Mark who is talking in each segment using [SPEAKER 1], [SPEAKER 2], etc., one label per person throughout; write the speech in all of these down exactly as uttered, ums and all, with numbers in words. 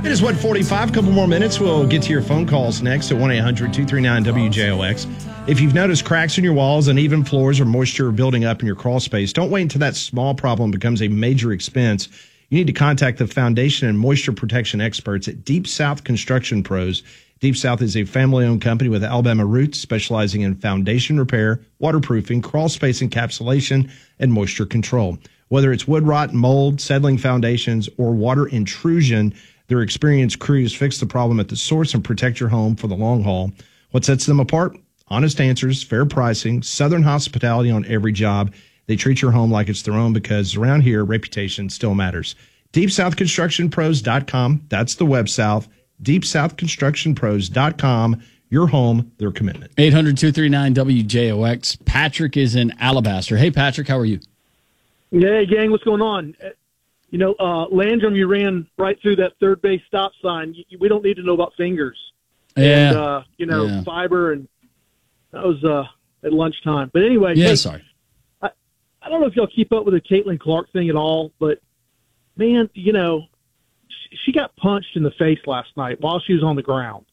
[SPEAKER 1] It is one forty-five, a couple more minutes. We'll get to your phone calls next at one eight hundred two three nine W J O X. If you've noticed cracks in your walls, uneven floors, or moisture building up in your crawl space, don't wait until that small problem becomes a major expense. You need to contact the foundation and moisture protection experts at Deep South Construction Pros. Deep South is a family-owned company with Alabama roots specializing in foundation repair, waterproofing, crawl space encapsulation, and moisture control. Whether it's wood rot, mold, settling foundations, or water intrusion, their experienced crews fix the problem at the source and protect your home for the long haul. What sets them apart? Honest answers, fair pricing, Southern hospitality on every job. They treat your home like it's their own because around here, reputation still matters. deep south construction pros dot com. That's the web south. deep south construction pros dot com. Your home, their commitment.
[SPEAKER 2] eight hundred two three nine W J O X. Patrick is in Alabaster. Hey, Patrick, how are you?
[SPEAKER 3] Hey, gang, what's going on? You know, uh, Landrum, you ran right through that third base stop sign. You, we don't need to know about fingers.
[SPEAKER 2] Yeah.
[SPEAKER 3] And, uh, you know,
[SPEAKER 2] yeah.
[SPEAKER 3] fiber, and that was uh, at lunchtime. But anyway,
[SPEAKER 2] yeah,
[SPEAKER 3] hey,
[SPEAKER 2] sorry.
[SPEAKER 3] I, I don't know if y'all keep up with the Caitlin Clark thing at all, but, man, you know, she, she got punched in the face last night while she was on the ground.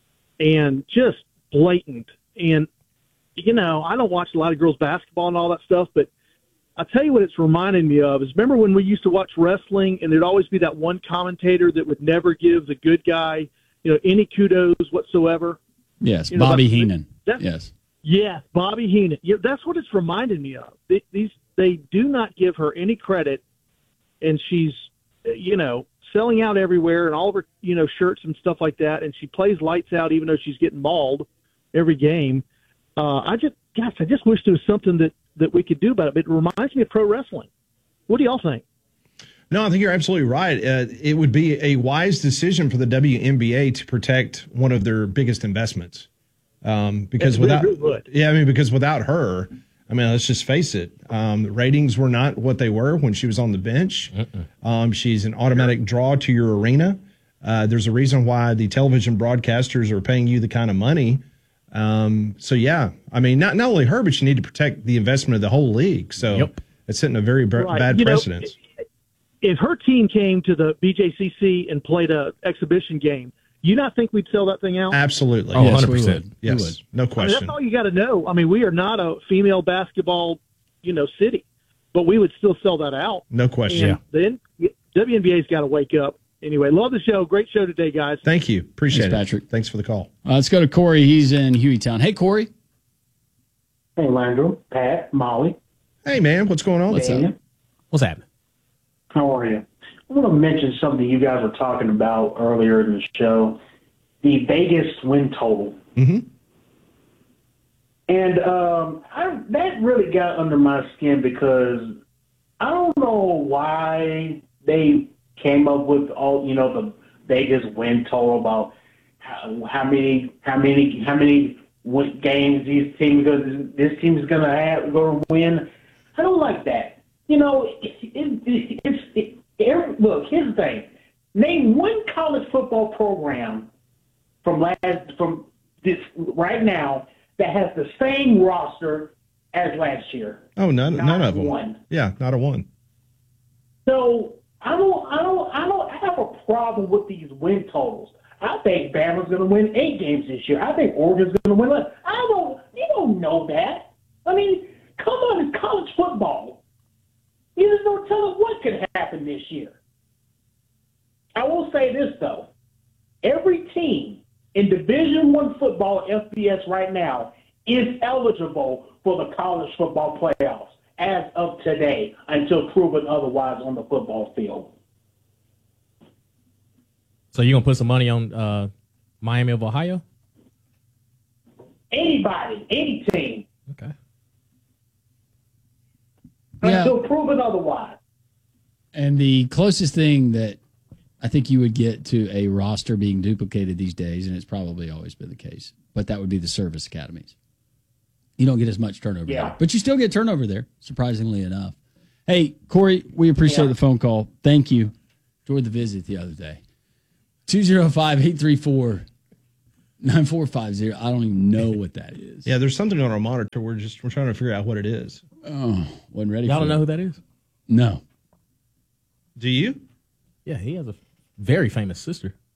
[SPEAKER 3] And just blatant. And, you know, I don't watch a lot of girls basketball and all that stuff, but I'll tell you what it's reminding me of is remember when we used to watch wrestling and there'd always be that one commentator that would never give the good guy, you know, any kudos whatsoever?
[SPEAKER 2] Yes,
[SPEAKER 3] you know,
[SPEAKER 2] Bobby
[SPEAKER 3] like,
[SPEAKER 2] Heenan.
[SPEAKER 3] That's,
[SPEAKER 2] yes.
[SPEAKER 3] Yeah, Bobby Heenan. Yeah, that's what it's reminding me of. They, these They do not give her any credit, and she's, you know, selling out everywhere and all of her, you know, shirts and stuff like that, and she plays lights out even though she's getting mauled every game. Uh, I just, gosh, I just wish there was something that, that we could do about it. But it reminds me of pro wrestling. What do y'all think?
[SPEAKER 1] No, I think you're absolutely right. Uh, it would be a wise decision for the W N B A to protect one of their biggest investments. Um, because
[SPEAKER 3] It
[SPEAKER 1] without,
[SPEAKER 3] really would.
[SPEAKER 1] yeah, I mean, because without her, I mean, let's just face it. Um, the ratings were not what they were when she was on the bench. Um, she's an automatic draw to your arena. Uh, there's a reason why the television broadcasters are paying you the kind of money. Um, so yeah, I mean, not, not only her, but you need to protect the investment of the whole league. So
[SPEAKER 2] Yep.
[SPEAKER 1] it's setting a very b-
[SPEAKER 3] Right.
[SPEAKER 1] bad
[SPEAKER 3] You know,
[SPEAKER 1] precedence.
[SPEAKER 3] If her team came to the B J C C and played a exhibition game, you not think we'd sell that thing out?
[SPEAKER 1] Absolutely.
[SPEAKER 4] Oh,
[SPEAKER 2] Yes,
[SPEAKER 4] one hundred
[SPEAKER 2] we
[SPEAKER 4] percent.
[SPEAKER 2] would.
[SPEAKER 1] Yes.
[SPEAKER 2] We would.
[SPEAKER 1] No
[SPEAKER 3] I mean,
[SPEAKER 1] question.
[SPEAKER 3] that's all you got to know. I mean, we are not a female basketball, you know, city, but we would still sell that out.
[SPEAKER 1] No question.
[SPEAKER 3] And then W N B A's got to wake up. Anyway, love the show. Great show today, guys.
[SPEAKER 1] Thank you. Appreciate
[SPEAKER 2] Thanks,
[SPEAKER 1] it.
[SPEAKER 2] Patrick.
[SPEAKER 1] Thanks for the call.
[SPEAKER 2] Uh, let's go to Corey. He's in Hueytown. Hey, Corey.
[SPEAKER 5] Hey, Landrum, Pat, Molly.
[SPEAKER 1] Hey, man, what's going on?
[SPEAKER 2] What's up?
[SPEAKER 5] Daniel.
[SPEAKER 4] What's happening?
[SPEAKER 5] How are you? I want to mention something you guys were talking about earlier in the show, the Vegas win total.
[SPEAKER 1] Mm-hmm.
[SPEAKER 5] And um, I, that really got under my skin because I don't know why they came up with all, you know, the Vegas win total about how, how many, how many, how many win- games these teams, this team is going to have, going to win. I don't like that. You know, it, it, it's it, it, look. Here's the thing: name one college football program from last from this right now that has the same roster as last year.
[SPEAKER 1] Oh, none,
[SPEAKER 5] Not
[SPEAKER 1] none of them.
[SPEAKER 5] one.
[SPEAKER 1] Yeah, not a one.
[SPEAKER 5] So I don't, I don't, I don't have a problem with these win totals. I think Bama's going to win eight games this year. I think Oregon's going to win less. I don't. You don't know that. I mean, come on, it's college football. You just don't tell us what could happen this year. I will say this though: every team in Division One football, F B S, right now is eligible for the college football playoffs as of today, until proven otherwise on the football field.
[SPEAKER 4] So you gonna put some money on uh, Miami of Ohio?
[SPEAKER 5] Anybody, any team,
[SPEAKER 4] Okay.
[SPEAKER 2] Yeah.
[SPEAKER 5] until proven otherwise.
[SPEAKER 2] And the closest thing that I think you would get to a roster being duplicated these days, and it's probably always been the case, but that would be the service academies. You don't get as much turnover
[SPEAKER 5] Yeah.
[SPEAKER 2] there, but you still get turnover there, surprisingly enough. Hey, Corey, we appreciate
[SPEAKER 5] Yeah.
[SPEAKER 2] the phone call. Thank you. Enjoyed the visit the other day. two oh five, eight three four, nine four five zero. I don't even know what that is.
[SPEAKER 1] Yeah, there's something on our monitor. We're just we're trying to figure out what it is.
[SPEAKER 2] Oh, wasn't ready
[SPEAKER 4] Y'all
[SPEAKER 2] for
[SPEAKER 4] don't know
[SPEAKER 2] it.
[SPEAKER 4] who that is?
[SPEAKER 2] No.
[SPEAKER 1] Do you?
[SPEAKER 4] Yeah, he has a very famous sister.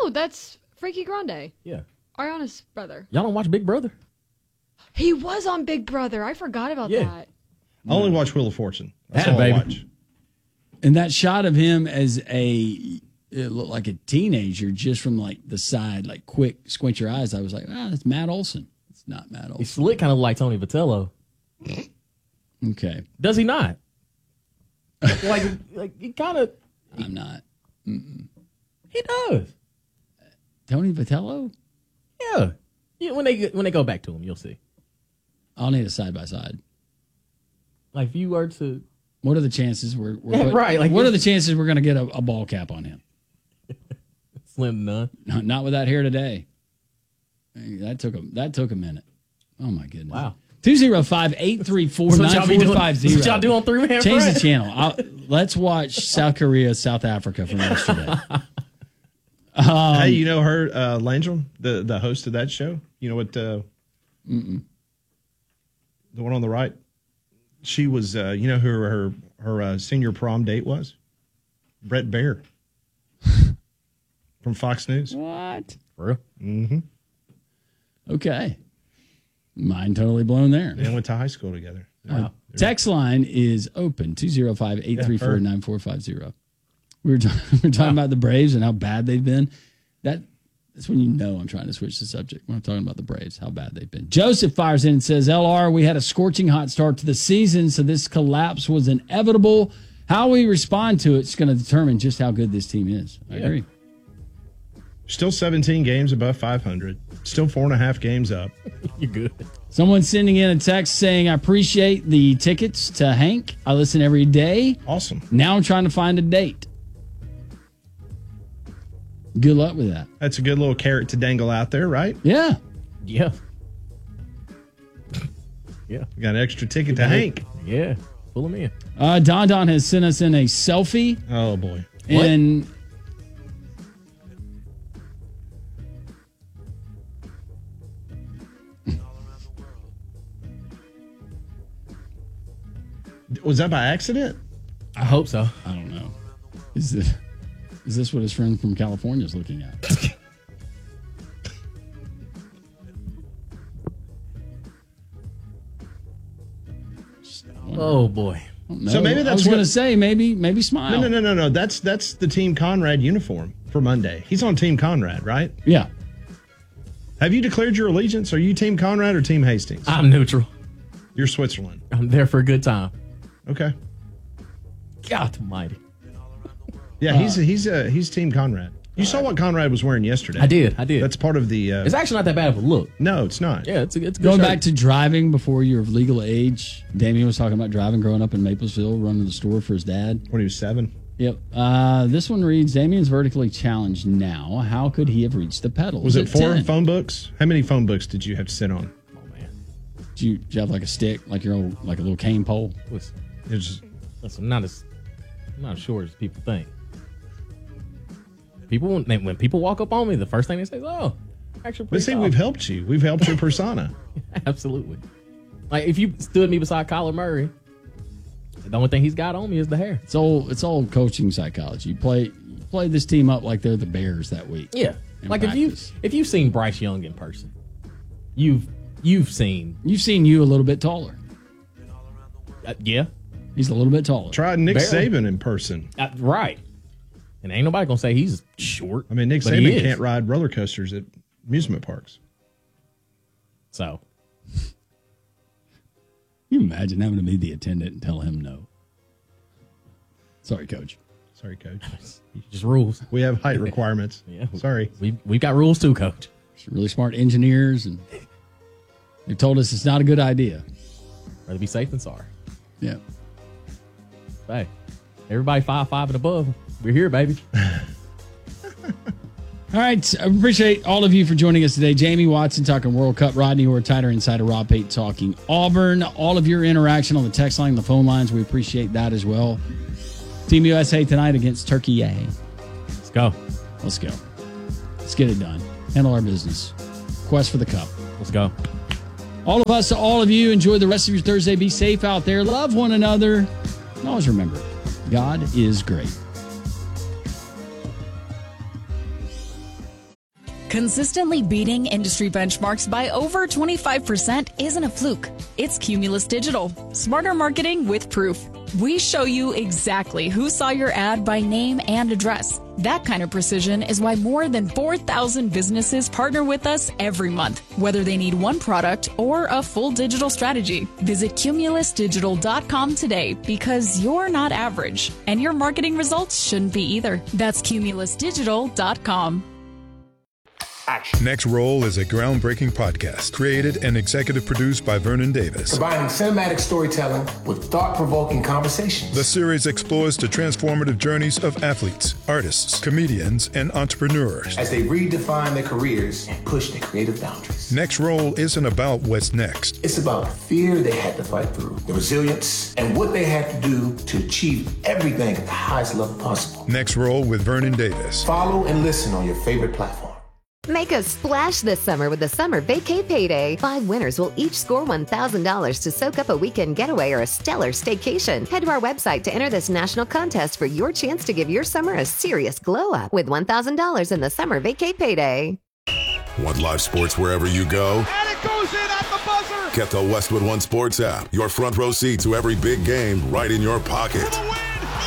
[SPEAKER 6] No, that's Frankie Grande,
[SPEAKER 4] Yeah.
[SPEAKER 6] Ariana's brother.
[SPEAKER 4] Y'all don't watch Big Brother?
[SPEAKER 6] He was on Big Brother. I forgot about
[SPEAKER 4] Yeah.
[SPEAKER 6] that.
[SPEAKER 1] I only watch Wheel of Fortune. That's
[SPEAKER 4] That
[SPEAKER 1] all I
[SPEAKER 4] baby.
[SPEAKER 1] watch.
[SPEAKER 2] And that shot of him as a, it looked like a teenager just from like the side, like quick squint your eyes. I was like, ah, that's Matt Olson. It's not Matt
[SPEAKER 4] He
[SPEAKER 2] Olson.
[SPEAKER 4] slick kind of like Tony Vitello.
[SPEAKER 2] Okay.
[SPEAKER 4] Does he not? like, like he kind of,
[SPEAKER 2] I'm not.
[SPEAKER 4] he does.
[SPEAKER 2] Tony Vitello?
[SPEAKER 4] Yeah. Yeah. When they when they go back to him, you'll see.
[SPEAKER 2] I'll need a side by side.
[SPEAKER 4] Like if you were to,
[SPEAKER 2] What are the chances we're, we're
[SPEAKER 4] Yeah,
[SPEAKER 2] put-
[SPEAKER 4] right, like
[SPEAKER 2] what
[SPEAKER 4] if-
[SPEAKER 2] are the chances we're going to get a, a ball cap on him?
[SPEAKER 4] slim to none.
[SPEAKER 2] Not, not with that hair today. Hey, That took a that took a minute. Oh my goodness.
[SPEAKER 4] Wow.
[SPEAKER 2] two oh five, eight three four,
[SPEAKER 4] That's what
[SPEAKER 2] nine
[SPEAKER 4] y'all be
[SPEAKER 2] four
[SPEAKER 4] doing-
[SPEAKER 2] five
[SPEAKER 4] that's what
[SPEAKER 2] zero.
[SPEAKER 4] y'all do on Three Man
[SPEAKER 2] Change
[SPEAKER 4] Front.
[SPEAKER 2] the channel. I'll, let's watch South Korea, South Africa from yesterday.
[SPEAKER 1] hey, you know her, uh, Langell, the, the host of that show? You know what? Uh, the one on the right? She was, uh, you know who her, her uh, senior prom date was? Brett Baer from Fox News.
[SPEAKER 2] What?
[SPEAKER 4] For real?
[SPEAKER 1] Mm-hmm.
[SPEAKER 2] Okay. Mind totally blown there.
[SPEAKER 1] They went to high school together.
[SPEAKER 2] Uh, text line is open two oh five, eight three four, nine four five zero. We were, t- we were talking about the Braves and how bad they've been. That That's when you know I'm trying to switch the subject. When I'm talking about the Braves, how bad they've been. Joseph fires in and says, L R, we had a scorching hot start to the season, so this collapse was inevitable. How we respond to it's going to determine just how good this team is. I
[SPEAKER 4] Yeah.
[SPEAKER 2] agree.
[SPEAKER 1] Still seventeen games above five hundred. Still four and a half games up.
[SPEAKER 4] You're good.
[SPEAKER 2] Someone sending in a text saying, I appreciate the tickets to Hank. I listen every day.
[SPEAKER 1] Awesome.
[SPEAKER 2] Now I'm trying to find a date. Good luck with that.
[SPEAKER 1] That's a good little carrot to dangle out there, right?
[SPEAKER 2] Yeah.
[SPEAKER 4] Yeah. Yeah.
[SPEAKER 1] We got an extra ticket to Hank.
[SPEAKER 4] Yeah. Pull him in.
[SPEAKER 2] Uh, Don Don has sent us in a selfie.
[SPEAKER 1] Oh, boy.
[SPEAKER 2] And
[SPEAKER 1] Was that by accident?
[SPEAKER 4] I hope so.
[SPEAKER 2] I don't know. Is this, is this what his friend from California is looking at?
[SPEAKER 4] Oh boy.
[SPEAKER 2] No,
[SPEAKER 1] So maybe
[SPEAKER 2] I
[SPEAKER 1] that's
[SPEAKER 2] was going
[SPEAKER 1] what-
[SPEAKER 2] to say maybe maybe smile.
[SPEAKER 1] No, no, no, no, no. That's that's the Team Conrad uniform for Monday. He's on Team Conrad, right?
[SPEAKER 2] Yeah.
[SPEAKER 1] Have you declared your allegiance? Are you Team Conrad or Team Hastings?
[SPEAKER 4] I'm neutral.
[SPEAKER 1] You're Switzerland.
[SPEAKER 4] I'm there for a good time.
[SPEAKER 1] Okay.
[SPEAKER 4] God almighty.
[SPEAKER 1] Yeah,
[SPEAKER 2] Uh,
[SPEAKER 1] he's he's uh, he's Team Conrad. You saw what Conrad was wearing yesterday.
[SPEAKER 4] I did. I did.
[SPEAKER 1] That's part of the. Uh,
[SPEAKER 4] It's actually not that bad of a look.
[SPEAKER 1] no, it's not.
[SPEAKER 4] Yeah, it's a, it's a good
[SPEAKER 2] Going
[SPEAKER 4] shirt.
[SPEAKER 2] back to driving before you're of legal age, Damien was talking about driving growing up in Maplesville, running the store for his dad.
[SPEAKER 1] When he was seven.
[SPEAKER 2] Yep. Uh, this one reads, Damien's vertically challenged now. How could he have reached the pedals?
[SPEAKER 1] Was it
[SPEAKER 2] at
[SPEAKER 1] four
[SPEAKER 2] ten?
[SPEAKER 1] phone books? How many phone books did you have to sit on?
[SPEAKER 4] Oh man.
[SPEAKER 2] Did you, did you have like a stick, like your old, like a little cane pole?
[SPEAKER 4] It was,
[SPEAKER 1] It was,
[SPEAKER 4] listen, not as not as short as people think. People when, they, when people walk up on me, the first thing they say is, "Oh, actually."
[SPEAKER 1] but
[SPEAKER 4] pretty
[SPEAKER 1] see,
[SPEAKER 4] tall."
[SPEAKER 1] we've helped you. We've helped your persona.
[SPEAKER 4] Absolutely. Like if you stood me beside Kyler Murray, the only thing he's got on me is the hair.
[SPEAKER 2] It's all it's all coaching psychology. You play you play this team up like they're the Bears that week.
[SPEAKER 4] Yeah.
[SPEAKER 2] In
[SPEAKER 4] Like
[SPEAKER 2] practice.
[SPEAKER 4] if you if you've seen Bryce Young in person, you've you've seen
[SPEAKER 2] You've seen you a little bit taller.
[SPEAKER 4] uh, yeah,
[SPEAKER 2] He's a little bit taller.
[SPEAKER 1] Tried Nick
[SPEAKER 4] Barely.
[SPEAKER 1] Saban in person.
[SPEAKER 4] uh, right. And ain't nobody gonna say he's short.
[SPEAKER 1] I mean, Nick
[SPEAKER 4] but he
[SPEAKER 1] Saban
[SPEAKER 4] is.
[SPEAKER 1] can't ride roller coasters at amusement parks.
[SPEAKER 4] So
[SPEAKER 2] Can you imagine having to be the attendant and tell him no? Sorry, coach.
[SPEAKER 1] Sorry, coach.
[SPEAKER 4] just rules.
[SPEAKER 1] We have height requirements.
[SPEAKER 4] Yeah.
[SPEAKER 1] Sorry.
[SPEAKER 4] We we've got rules too, Coach.
[SPEAKER 2] Some really smart engineers, and they've told us it's not a good idea.
[SPEAKER 4] Rather be safe than sorry.
[SPEAKER 2] Yeah.
[SPEAKER 4] Hey, everybody five five and above. We're here, baby.
[SPEAKER 2] All right. I appreciate all of you for joining us today. Jamie Watson talking World Cup. Rodney Orr, Tighter Insider, Rob Pate talking Auburn. All of your interaction on the text line, the phone lines, we appreciate that as well. Team U S A tonight against Turkey.
[SPEAKER 4] Let's go.
[SPEAKER 2] Let's go. Let's get it done. Handle our business. Quest for the cup.
[SPEAKER 4] Let's go.
[SPEAKER 2] All of us to all of you, enjoy the rest of your Thursday. Be safe out there. Love one another. And always remember, God is great.
[SPEAKER 7] Consistently beating industry benchmarks by over twenty-five percent isn't a fluke. It's Cumulus Digital. Smarter marketing with proof. We show you exactly who saw your ad by name and address. That kind of precision is why more than four thousand businesses partner with us every month, whether they need one product or a full digital strategy. Visit cumulus digital dot com today because you're not average, and your marketing results shouldn't be either. That's cumulus digital dot com.
[SPEAKER 8] Action. Next Roll is a groundbreaking podcast created and executive produced by Vernon Davis.
[SPEAKER 9] Combining cinematic storytelling with thought-provoking conversations.
[SPEAKER 8] The series explores the transformative journeys of athletes, artists, comedians, and entrepreneurs
[SPEAKER 9] as they redefine their careers and push their creative boundaries.
[SPEAKER 8] Next Roll isn't about what's next.
[SPEAKER 9] It's about the fear they had to fight through, the resilience, and what they had to do to achieve everything at the highest level possible.
[SPEAKER 8] Next Roll with Vernon Davis.
[SPEAKER 9] Follow and listen on your favorite platform.
[SPEAKER 10] Make a splash this summer with the Summer Vacay Payday. Five winners will each score one thousand dollars to soak up a weekend getaway or a stellar staycation. Head to our website to enter this national contest for your chance to give your summer a serious glow up with one thousand dollars in the Summer Vacay Payday.
[SPEAKER 11] Want live sports wherever you go?
[SPEAKER 12] And it goes in at the buzzer!
[SPEAKER 11] Get the Westwood One Sports app. Your front row seat to every big game right in your pocket.
[SPEAKER 12] For the win!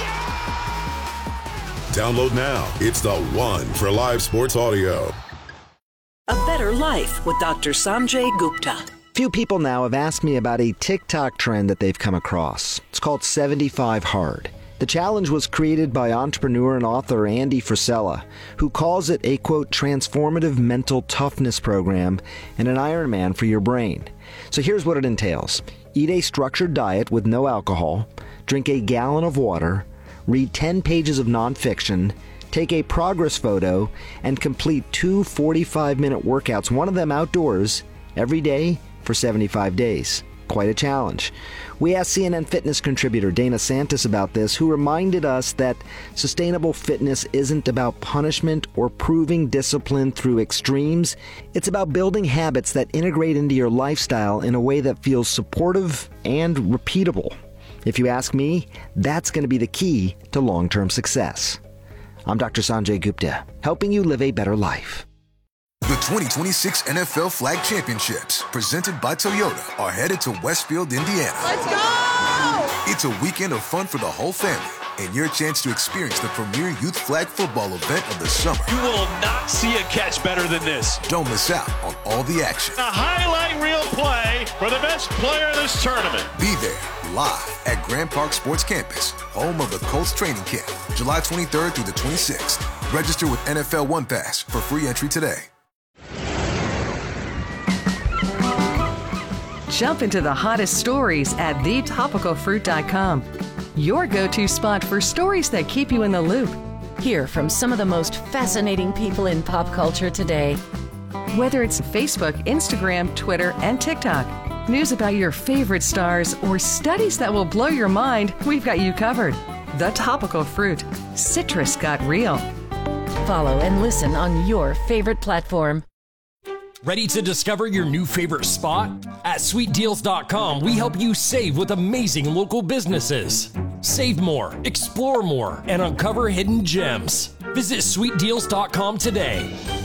[SPEAKER 12] Yeah!
[SPEAKER 11] Download now. It's the one for live sports audio.
[SPEAKER 13] A Better Life with Doctor Sanjay Gupta.
[SPEAKER 14] Few people now have asked me about a TikTok trend that they've come across. It's called seventy-five hard. The challenge was created by entrepreneur and author Andy Frisella, who calls it a, quote, transformative mental toughness program and an Ironman for your brain. So here's what it entails. Eat a structured diet with no alcohol, drink a gallon of water, read ten pages of nonfiction, take a progress photo, and complete two forty-five minute workouts, one of them outdoors, every day for seventy-five days. Quite a challenge. We asked C N N Fitness contributor Dana Santis about this, who reminded us that sustainable fitness isn't about punishment or proving discipline through extremes. It's about building habits that integrate into your lifestyle in a way that feels supportive and repeatable. If you ask me, that's going to be the key to long-term success. I'm Doctor Sanjay Gupta, helping you live a better life.
[SPEAKER 15] The twenty twenty-six N F L Flag Championships, presented by Toyota, are headed to Westfield, Indiana.
[SPEAKER 12] Let's go!
[SPEAKER 15] It's a weekend of fun for the whole family and your chance to experience the premier youth flag football event of the summer.
[SPEAKER 16] You will not see a catch better than this.
[SPEAKER 15] Don't miss out on all the action.
[SPEAKER 16] A highlight reel play for the best player in this tournament.
[SPEAKER 15] Be there live at Grand Park Sports Campus, home of the Colts training camp, July twenty-third through the twenty-sixth. Register with N F L One Pass for free entry today.
[SPEAKER 17] Jump into the hottest stories at the topical fruit dot com. Your go-to spot for stories that keep you in the loop.
[SPEAKER 18] Hear from some of the most fascinating people in pop culture today.
[SPEAKER 17] Whether it's Facebook, Instagram, Twitter, and TikTok, news about your favorite stars, or studies that will blow your mind, we've got you covered. The Topical Fruit. Citrus got real.
[SPEAKER 18] Follow and listen on your favorite platform.
[SPEAKER 19] Ready to discover your new favorite spot? At sweet deals dot com, we help you save with amazing local businesses. Save more, explore more, and uncover hidden gems. Visit sweet deals dot com today.